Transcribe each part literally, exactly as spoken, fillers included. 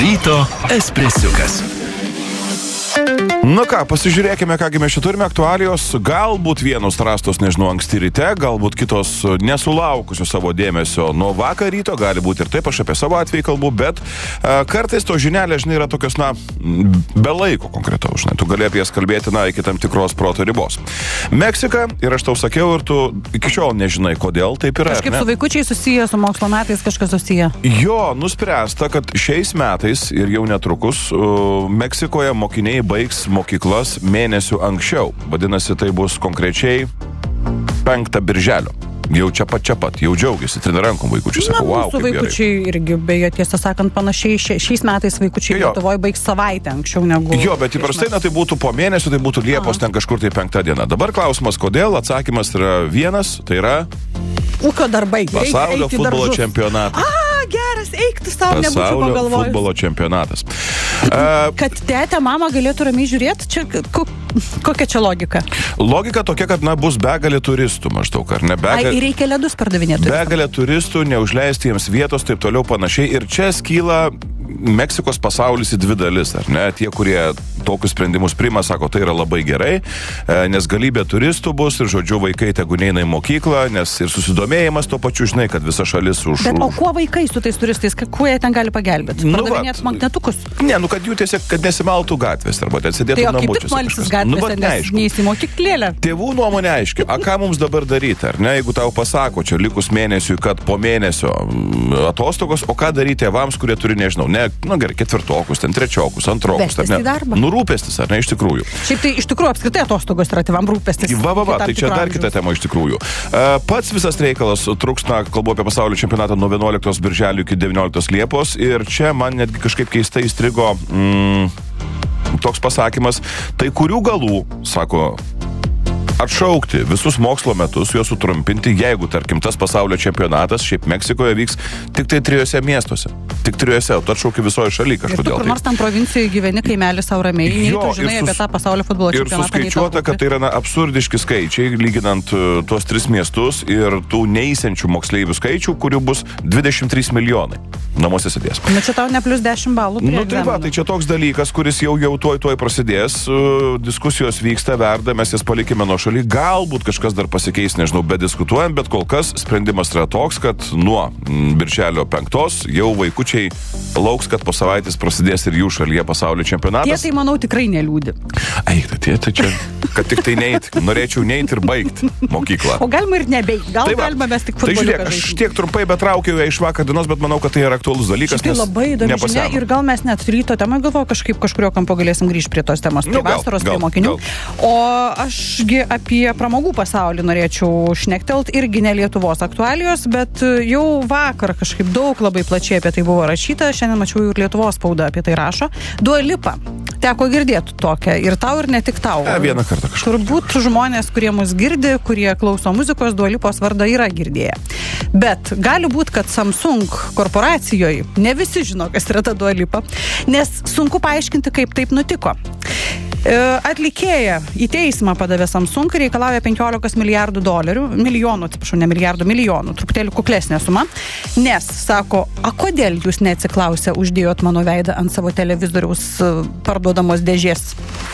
Ryto espresiukas. Na ką, pasižiūrėkime, kągi mes čia turime aktualijos. Galbūt vienos rastos, nežinau, anksti ryte, galbūt kitos nesulaukusios savo dėmesio nuo vakar ryto, gali būti ir taip, aš apie savo atvejį kalbu, bet a, kartais to žinelės, žinai, yra tokios, na, be laiko konkretaus, žinai, tu gali apie jas kalbėti, na, iki tam tikros proto ribos. Meksika, ir aš tau sakiau, ir tu iki šiol nežinai, kodėl taip yra. Kažkaip su vaikučiai susiję, su mokslo metais kažkas susiję. Jo, nuspręsta, kad šiais metais ir jau netrukus uh, Meksikoje mokiniai baigs mokyklas mėnesių anksčiau. Vadinasi, tai bus konkrečiai penktą birželio. Jau čia pat, čia pat, jau džiaugiasi, trina rankom vaikučiai, sako, wow, kaip gerai. Vaikučiai irgi, beje, tiesą sakant, panašiai šiais metais vaikučiai Lietuvoje baigs savaitę anksčiau negu... Jo, bet įprastai, na, tai būtų po mėnesio, tai būtų Liepos, Aha. ten kažkur tai penktą diena. Dabar klausimas, kodėl? Atsakymas yra vienas, tai yra... Ūkio darbai. Pasaulio futbolo čempionatas. A, geras, eik tu savo, nebūčiau pagalvojus. Pasaulio futbolo čempionatas. Uh, kad tėtė, mama galėtų ramiai žiūrėti, čia ko, kokia čia logika? Logika tokia, kad, na, bus begalė turistų maždaug, ar ne? Begalė, Ai, reikia ledus pardavinėti. Begalė turistų, neužleisti jiems vietos, taip toliau panašiai. Ir čia skyla Meksikos pasaulis į dvi dalis, ar ne? Tie, kurie tokius sprendimus priima, sako, tai yra labai gerai, nes galybė turistų bus ir, žodžiu, vaikai tegu neina į mokyklą, nes ir susidomėjimas to pačiu, žinai, kad visa šalis už... Bet o kuo vaikai su tais turistais, kuo jie ten gali pagelbėti? Pardavinėt nu, magnetukus? Ne, nu, kad jų tiesiog, kad nesimaltų gatvės, arba ten sėdėtų tai, namučius. Tai o kaip tik malsis gatvėse, nu, nes neįsi mokyklėlę? Tėvų nuomonė aiški, a ką mums dabar daryti, ar ne? Jeigu tau pasako, čia likus mėnesiui, kad po mėnesio atostogos, o ką daryti tėvams, kurie turi, nežinau, ne, nu gerai, ketvirtokus, ten trečiokus, antrokus, ar ne? Nurūpestis, ar ne, iš tikrųjų. Šiaip tai iš tikrųjų apskritai atostogos yra tėvam rūpestis. Va, va, va, tai čia dar kita tema iš tikrųjų. Pats visas reikalas truks, na, kalbu apie pasaulio čempionatą nuo vienuoliktos birželio iki devynioliktos Liepos ir čia man netgi kažkaip keistai įstrigo mm, toks pasakymas, tai kurių galų, sako, atšaukti visus mokslo metus, juos sutrumpinti, jeigu, tarkim, tas pasaulio čempionatas šiaip Meksikoje vyks tik tai trijose miestuose. Tik trijose, o tu atšauki visoje šalyje kažkodėl. Ir tu kur nors tam provincijoje gyveni kaimelį savo ramiai, nei tu žinai sus... apie tą pasaulio futbolo čempionatą. Ir suskaičiuota, kad tai yra na, absurdiški skaičiai, lyginant uh, tuos tris miestus ir tų neįsiančių moksleivių skaičių, kurių bus dvidešimt trys milijonai. Namuose sėdės. Na čia tau ne plus dešimt balų. Nu tai va, tai čia toks dalykas, kuris jau jau tuoj tuoj prasidės, uh, diskusijos vyksta, verda, mes jas palikime nuo šaly, galbūt kažkas dar pasikeis, nežinau, bediskutuojant, bet kol kas sprendimas yra toks, kad nuo birželio penktos jau vaikučiai lauks, kad po savaitės prasidės ir jų šalyje pasaulio čempionatas. Tie tai, manau, tikrai neliūdi. Eik, tai tai čia, kad tik tai neit, norėčiau neit ir baigti mokyklą. O galima ir nebeigt, gal tai va, galima mes tik futboliuką. Tai žiūrėk, aš tiek trumpai betraukiau ją iš vakar dienos, bet manau, kad tai yra aktualus dalykas. Tai labai įdomi žinia ir gal mes net ryto temą galvoju, kažkaip kažkurio kampo galėsim grįžti prie tos temos, prie nu, vasaros, prie mokinių. Gal. O ašgi apie pramogų pasaulį norėčiau šnektelt, irgi ne Lietuvos aktualijos, bet jau vakar kažkaip daug labai plačiai apie tai buvo rašyta, šiandien mačiau ir Lietuvos spauda apie tai rašo. Dua Lipa. Teko girdėti tokią ir tau ir ne tik tau. Ja, vieną kartą kažkur. Turbūt žmonės, kurie mus girdi, kurie klauso muzikos, Dua Lipos vardą yra girdėję. Bet gali būti, kad Samsung korporacijoje ne visi žino, kas yra ta Dua Lipa, nes sunku paaiškinti, kaip taip nutiko. Atlikėja į teismą padavė Samsung ir reikalauja penkiolikos milijardų dolerių, milijonų, atsiprašau, ne milijardų, milijonų, truputėlį kuklesnė suma, nes, sako, a kodėl jūs neatsiklausę uždėjot mano veidą ant savo televizoriaus parduodamos dėžės?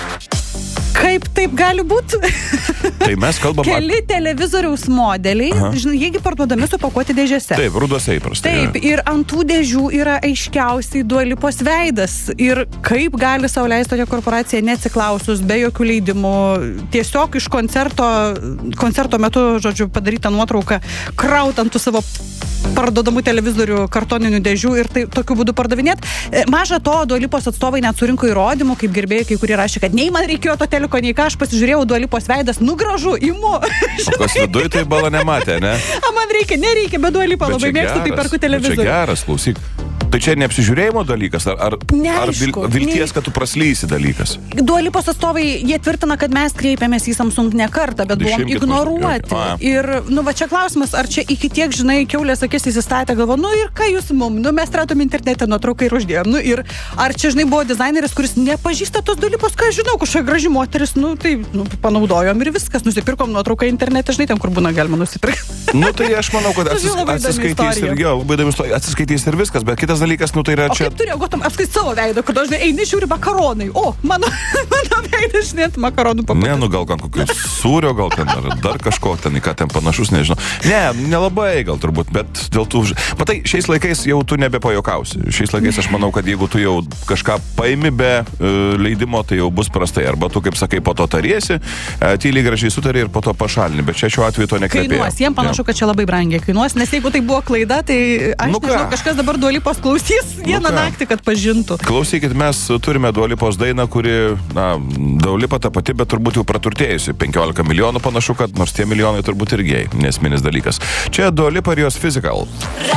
Kaip taip gali būti? Tai mes kalbam apie... Keli televizoriaus modeliai, Aha. žinai, jiegi parduodami supakuoti dėžėse. Taip, ruduose įprastai. Taip, ja. Ir ant tų dėžių yra aiškiausiai Dua Lipos veidas. Ir kaip gali sau leisti tokia korporacija neatsiklausus, be jokių leidimų, tiesiog iš koncerto, koncerto metu, žodžiu, padarytą nuotrauką, kraut ant tų savo parduodamų televizorių kartoninių dėžių ir tai tokiu būdu pardavinėt. Maža to, Dua Lipos atstovai net surinko įrodymų, kaip gerbėjai, kai kurie rašė, kad nei man reikėjo to teliko, nei ką, aš pasižiūrėjau, Dua Lipos veidas, nugražu, imu. O kas viduj tai bala nematė, ne? A, man reikia, nereikia, bet Dua Lipa labai mėgstu, tai perku televizorių. Čia geras, klausyk. Tai čia neapsižiūrėjimo dalykas, ar, ar, Neaišku, ar vilties, ne... kad tu praslysi dalykas? Dua Lipos atstovai, jie tvirtina, kad mes kreipėmės į Samsung ne kartą, bet buvom ignoruoti. Ir, nu, va čia klausimas, ar čia iki tiek, žinai, kiaulės akis įsistatė, galvo, nu ir ką jūs mum, nu mes radom internete nuotrauką ir uždėjom, nu ir ar čia, žinai, buvo dizaineris, kuris nepažįsta tos Dua Lipos, ką žinau, kažkokia graži moteris, nu tai, nu, panaudojom ir viskas, nusipirkom nuotrauką internete, žinai, ten, kur būna galima nusipirkti. Nu tai aš manau, kad atsis, atsiskaitys ir, jo, labai įdomi istorija, atsiskaitys ir viskas, bet kitas vienas dalykas, nu tai yra O čia... kaip tu reaguotum apskait savo veidą, kad dažnai eini žiūri makaronai. O, mano, mano veidas net makaronų papuotis. Ne, nu gal gal kokio sūrio, gal ten ar dar kažko ten, į ką ten panašus, nežinau. Ne, nelabai gal turbūt, bet dėl tų... Matai, šiais laikais jau tu nebepajokausi. Šiais laikais aš manau, kad jeigu tu jau kažką paimi be uh, leidimo, tai jau bus prastai. Arba tu, kaip sakai, po to tariesi, uh, tyliai gražiai sutari ir po to pašalini. Bet čia šiuo atveju to nekvepėjo. Kainuos, jiem panašu, kad čia labai brangiai kainuos, nes jeigu tai buvo klaida, tai aš Nu nežinau, ką? kažkas dabar Dua Lipos klausys vieną ką? naktį, kad pažintų. Klausykit, mes turime Dua Lipos dainą, kuri, na, Dua Lipa ta pati, bet turbūt jau praturtėjusi. penkiolika milijonų panašu, kad nors tie milijonai turbūt irgi nesminis dalykas. Čia Dua Lipa ir jos Physical.